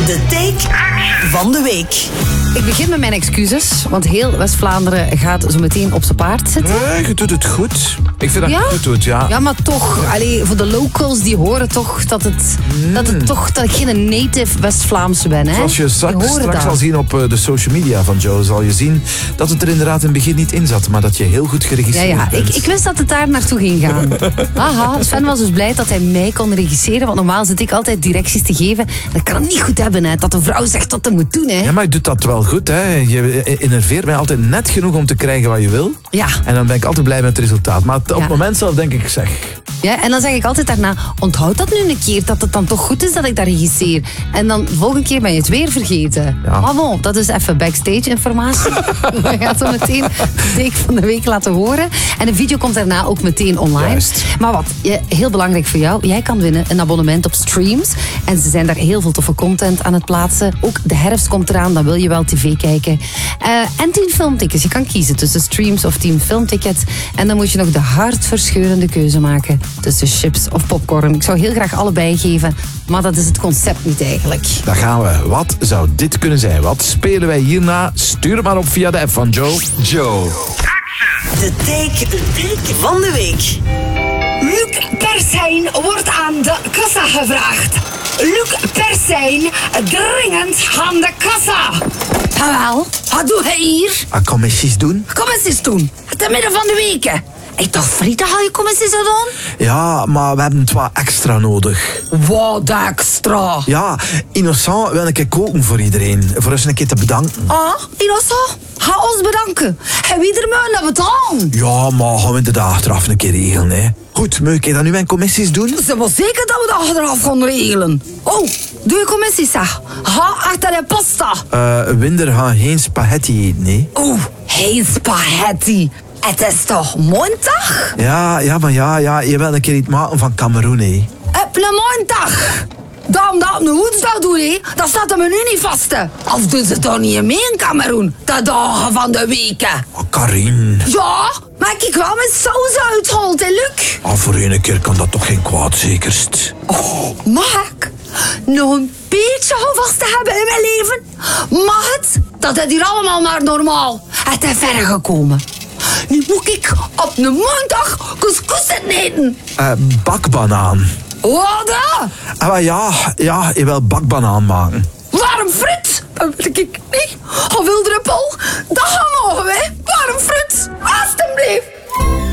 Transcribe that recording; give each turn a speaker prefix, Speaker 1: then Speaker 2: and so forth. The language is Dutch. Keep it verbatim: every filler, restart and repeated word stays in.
Speaker 1: De take van de week.
Speaker 2: Ik begin met mijn excuses, want heel West-Vlaanderen gaat zo meteen op zijn paard zitten.
Speaker 3: Nee, je doet het goed. Ik vind dat
Speaker 2: Ja?
Speaker 3: je het goed doet, ja.
Speaker 2: Ja, maar toch, allee, voor de locals, die horen toch dat, het, dat, het toch, dat ik geen native West-Vlaamse ben. Hè?
Speaker 3: Zoals je
Speaker 2: Die
Speaker 3: straks,
Speaker 2: horen
Speaker 3: straks
Speaker 2: dat.
Speaker 3: zal zien op uh, de social media van Joe, zal je zien dat het er inderdaad in het begin niet in zat, maar dat je heel goed
Speaker 2: Ja,
Speaker 3: geregistreerd
Speaker 2: ja,
Speaker 3: bent.
Speaker 2: ik, ik wist dat het daar naartoe ging gaan. Aha, Sven was dus blij dat hij mij kon regisseren, want normaal zit ik altijd directies te geven. Dat kan hem niet goed hebben, hè, dat een vrouw zegt wat hij moet doen. Hè.
Speaker 3: Ja, maar je doet dat wel goed, hè. Je innerveert mij altijd net genoeg om te krijgen wat je wil.
Speaker 2: Ja.
Speaker 3: En dan ben ik altijd blij met het resultaat. Maar op
Speaker 2: Ja.
Speaker 3: het moment zelf denk ik, zeg...
Speaker 2: Ja, en dan zeg ik altijd daarna, onthoud dat nu een keer, dat het dan toch goed is dat ik dat regisseer. En dan de volgende keer ben je het weer vergeten.
Speaker 3: Ja.
Speaker 2: Maar bon, dat is even backstage informatie. We gaan zo meteen de take van de week laten horen. En de video komt daarna ook meteen online.
Speaker 3: Juist.
Speaker 2: Maar wat, je- heel belangrijk voor jou, jij kan winnen een abonnement op Streams. En ze zijn daar heel veel toffe content aan het plaatsen. Ook de herfst komt eraan, dan wil je wel tv kijken. Uh, en tien filmtickets, je kan kiezen tussen Streams of tien filmtickets. En dan moet je nog de hartverscheurende keuze maken tussen chips of popcorn. Ik zou heel graag allebei geven, maar dat is het concept niet eigenlijk.
Speaker 3: Daar gaan we. Wat zou dit kunnen zijn? Wat spelen wij hierna? Stuur het maar op via de app van Joe. Joe.
Speaker 1: De take, de take van de week.
Speaker 4: Luc Persijn wordt aan de kassa gevraagd. Luc Persijn, dringend aan de kassa. Jawel, wat doe hij hier?
Speaker 3: Ah, commissies doen?
Speaker 4: Commissies doen, te midden van de weken. Ik dacht vrijdag al je commissies zou doen?
Speaker 3: Ja, maar we hebben het wat extra nodig.
Speaker 4: Wat extra.
Speaker 3: Ja, Innocent wil een keer koken voor iedereen. Voor ons een keer te bedanken.
Speaker 4: Ah, Inosa, ga ons bedanken. En wie er mij naar betalen?
Speaker 3: Ja, maar gaan we de dag achteraf een keer regelen, hè. Goed, moet ik dan nu mijn commissies doen?
Speaker 4: Ze was zeker dat we dat achteraf gaan regelen. Oh, doe je commissies, zeg. Ga achter de pasta.
Speaker 3: Eh, Winder gaat geen spaghetti eten, nee.
Speaker 4: Oeh, geen spaghetti. Het is toch maandag?
Speaker 3: Ja, ja, maar ja, ja, je wil een keer iets maken van Cameroen, hè.
Speaker 4: Op een maandag. Dan dat op een woensdag doen, hè. Dat staat er me nu niet vast. Hè. Of doen ze toch niet mee in Cameroen? De dagen van de weken.
Speaker 3: Oh, Karin.
Speaker 4: Ja, maar ik wel met saus uitgehaald, hè, Luc.
Speaker 3: Ah, voor een keer kan dat toch geen kwaad, zekerst.
Speaker 4: Oh, mag ik nog een beetje houvast te hebben in mijn leven? Mag het? Dat is hier allemaal maar normaal. Het is verder gekomen. Nu moet ik op een maandag couscous eten.
Speaker 3: Eh, bakbanaan.
Speaker 4: Wat dan?
Speaker 3: Ah, maar ja, ja, je wil bakbanaan maken.
Speaker 4: Warm fruit? Dat wil ik niet. Of wildruppel? Dat gaan we mogen, hè? Warm fruit. Alsjeblieft.